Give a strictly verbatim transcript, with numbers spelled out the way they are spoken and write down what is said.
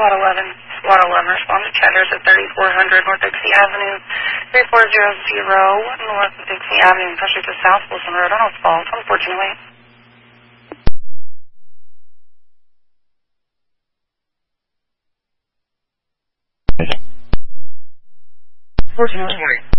SWAT eleven. SWAT eleven, respond to chatters at thirty-four hundred North Dixie Avenue, three four zero zero North Dixie Avenue, especially to South Wilson Road on Oak Falls, unfortunately. Fortunately.